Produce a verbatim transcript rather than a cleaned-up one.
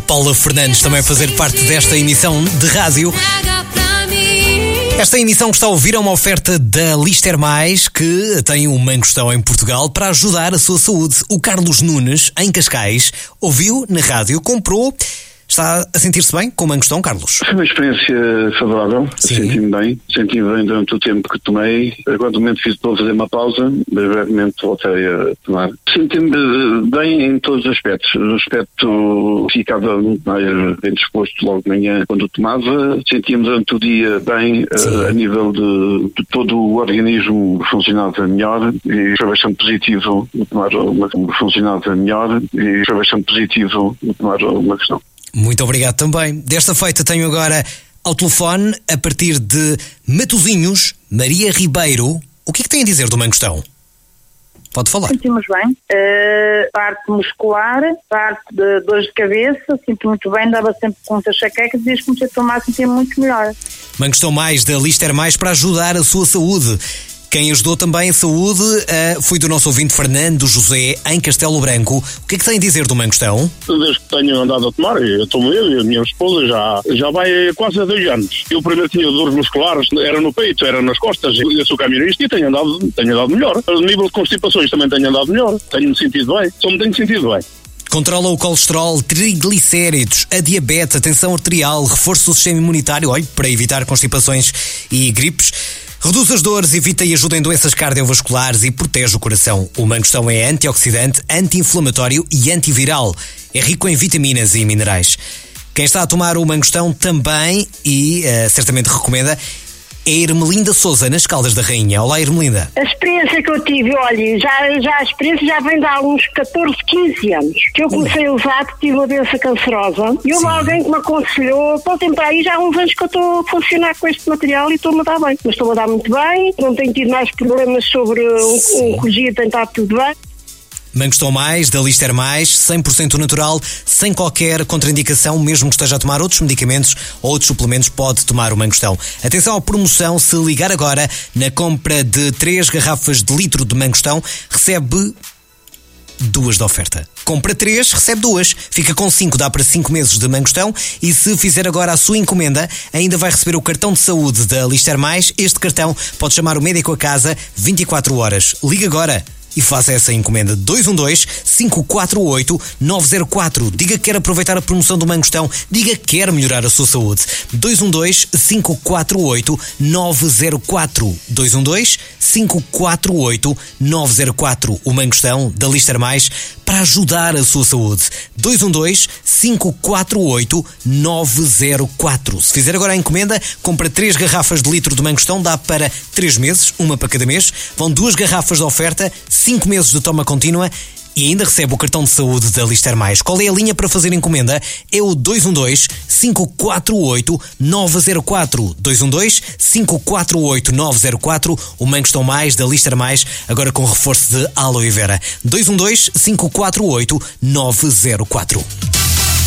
Paula Fernandes também fazer parte desta emissão de rádio. Esta emissão que está a ouvir é uma oferta da Lister Mais, que tem um mangostão em Portugal para ajudar a sua saúde. O Carlos Nunes, em Cascais, ouviu na rádio, comprou. Está a sentir-se bem com o mangostão, Carlos? Foi uma experiência favorável. Senti-me bem. Senti-me bem durante o tempo que tomei. Agora, no momento, fiz para fazer uma pausa. Brevemente voltei a tomar. Senti-me bem em todos os aspectos. O aspecto ficava muito mais bem disposto logo de manhã quando o tomava. Sentia-me durante o dia bem, a, a nível de, de todo o organismo funcionava melhor e foi bastante positivo tomar uma funcionava melhor e foi bastante positivo tomar uma questão. Muito obrigado também. Desta feita tenho agora ao telefone, a partir de Matosinhos, Maria Ribeiro. O que é que tem a dizer do mangostão? Pode falar. Sentimos bem. Uh, parte muscular, parte de dores de cabeça, sinto muito bem, dava sempre com essa chaqueca, desde que comecei a tomar, sentia muito melhor. Mangostão Mais da Lister Mais para ajudar a sua saúde. Quem ajudou também a saúde uh, foi do nosso ouvinte Fernando José, em Castelo Branco. O que é que tem a dizer do mangostão? Desde que tenho andado a tomar, eu tomo eu e a minha esposa já, já vai quase há dois anos. Eu primeiro tinha dores musculares, era no peito, era nas costas. Eu sou camionista e tenho andado, tenho andado melhor. A nível de constipações também tenho andado melhor. Tenho-me sentido bem, só me tenho sentido bem. Controla o colesterol, triglicéridos, a diabetes, a tensão arterial, reforço do sistema imunitário, olha, para evitar constipações e gripes. Reduz as dores, evita e ajuda em doenças cardiovasculares e protege o coração. O mangostão é antioxidante, anti-inflamatório e antiviral. É rico em vitaminas e minerais. Quem está a tomar o mangostão também, e uh, certamente recomenda, é Ermelinda Sousa, nas Caldas da Rainha. Olá, Ermelinda. A experiência que eu tive, olha, já, já a experiência já vem de há uns catorze, quinze anos, que eu comecei a usar porque tive uma doença cancerosa. E houve alguém que me aconselhou, pode tempo aí, já há uns anos que eu estou a funcionar com este material e estou-me a dar bem. Mas estou-me a dar muito bem, não tenho tido mais problemas sobre um oncologia, tem estado tudo bem. Mangostão Mais, da Lister Mais, cem por cento natural, sem qualquer contraindicação, mesmo que esteja a tomar outros medicamentos ou outros suplementos, pode tomar o mangostão. Atenção à promoção, se ligar agora, na compra de três garrafas de litro de mangostão, recebe duas de oferta. Compra três, recebe duas. Fica com cinco, dá para cinco meses de mangostão. E se fizer agora a sua encomenda, ainda vai receber o cartão de saúde da Lister Mais. Este cartão pode chamar o médico a casa vinte e quatro horas. Liga agora e faça essa encomenda. Dois um dois, cinco quatro oito, nove zero quatro. Diga que quer aproveitar a promoção do mangostão. Diga que quer melhorar a sua saúde. Dois um dois, cinco quatro oito, nove zero quatro. Dois um dois, cinco quatro oito, nove zero quatro. O mangostão da Lister Mais para ajudar a sua saúde. Dois um dois, cinco quatro oito, nove zero quatro. Se fizer agora a encomenda, compra três garrafas de litro de mangostão, dá para três meses, uma para cada mês. Vão duas garrafas de oferta, cinco meses de toma contínua e ainda recebe o cartão de saúde da Lister Mais. Qual é a linha para fazer encomenda? É o dois um dois, cinco quatro oito, nove zero quatro. dois um dois, cinco quatro oito, nove zero quatro. O Mangostão Mais da Lister Mais, agora com reforço de aloe vera. dois um dois, cinco quatro oito, nove zero quatro.